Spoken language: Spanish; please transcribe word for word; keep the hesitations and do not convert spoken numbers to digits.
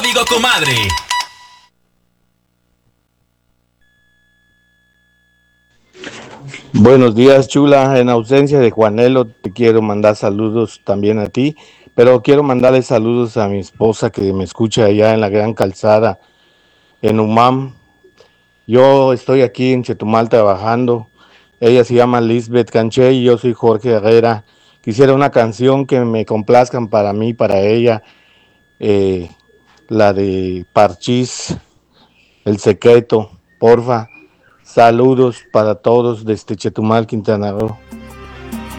Código Comadre. Buenos días, chula. En ausencia de Juanelo, te quiero mandar saludos también a ti, pero quiero mandarle saludos a mi esposa que me escucha allá en la Gran Calzada, en UMAM. Yo estoy aquí en Chetumal trabajando. Ella se llama Lisbeth Canché y yo soy Jorge Herrera. Quisiera una canción que me complazcan para mí, para ella, eh, la de Parchís, El Secreto, porfa. Saludos para todos desde Chetumal, Quintana Roo.